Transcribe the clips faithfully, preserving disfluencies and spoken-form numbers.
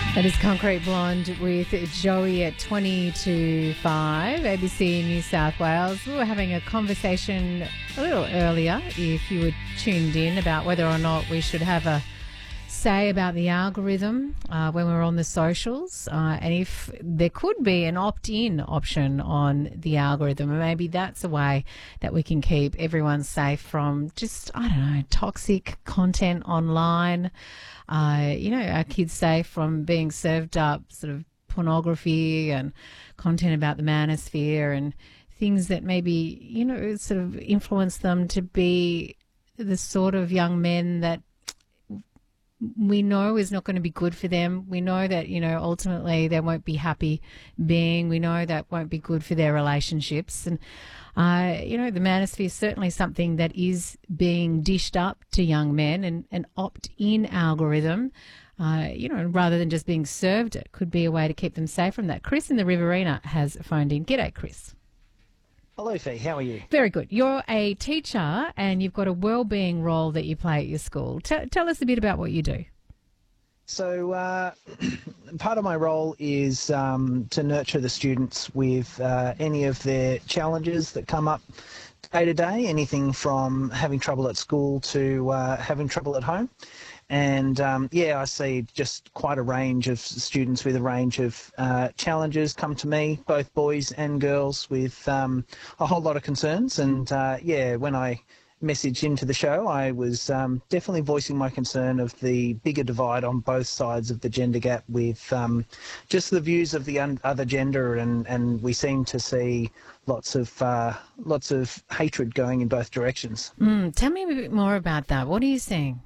That is Concrete Blonde with Joey at twenty to five, A B C New South Wales. We were having a conversation a little earlier, if you were tuned in, about whether or not we should have a say about the algorithm uh, when we're on the socials, uh, and if there could be an opt-in option on the algorithm, and maybe that's a way that we can keep everyone safe from just, I don't know, toxic content online. Uh, you know, our kids safe from being served up sort of pornography and content about the manosphere and things that maybe, you know, sort of influence them to be the sort of young men that we know is not going to be good for them. We know that, you know, ultimately they won't be happy being. We know that won't be good for their relationships. And, uh, you know, the manosphere is certainly something that is being dished up to young men, and an opt-in algorithm, uh, you know, rather than just being served it, could be a way to keep them safe from that. Chris in the Riverina has phoned in. G'day, Chris. Hello, Fee. How are you? Very good. You're a teacher and you've got a wellbeing role that you play at your school. T- tell us a bit about what you do. So uh, part of my role is um, to nurture the students with uh, any of their challenges that come up day to day, anything from having trouble at school to uh, having trouble at home. And, um, yeah, I see just quite a range of students with a range of uh, challenges come to me, both boys and girls, with um, a whole lot of concerns. And, uh, yeah, when I messaged into the show, I was um, definitely voicing my concern of the bigger divide on both sides of the gender gap with um, just the views of the un- other gender. And, and we seem to see lots of, uh, lots of hatred going in both directions. Mm, tell me a bit more about that. What are you seeing?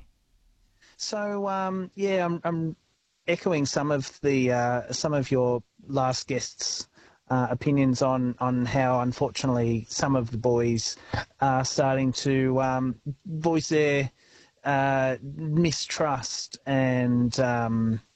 So um, yeah, I'm, I'm echoing some of the uh, some of your last guests' uh, opinions on on how, unfortunately, some of the boys are starting to um, voice their uh, mistrust and um,